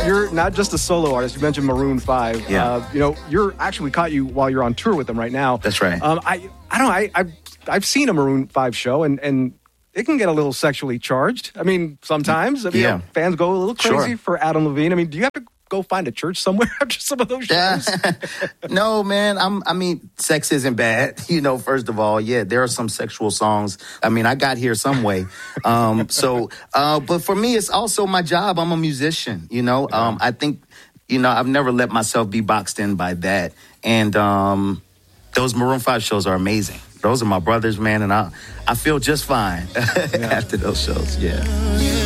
you're not just a solo artist. You mentioned Maroon 5. Yeah. We caught you while you're on tour with them right now. That's right. I don't know. I've seen a Maroon 5 show, and it can get a little sexually charged. I mean, sometimes. Fans go a little crazy for Adam Levine. I mean, do you have to go find a church somewhere after some of those shows? No, man. Sex isn't bad. First of all, there are some sexual songs. I mean, I got here some way. But for me, it's also my job. I'm a musician, I think, I've never let myself be boxed in by that. And those Maroon 5 shows are amazing. Those are my brothers, man, and I feel just fine after those shows, yeah.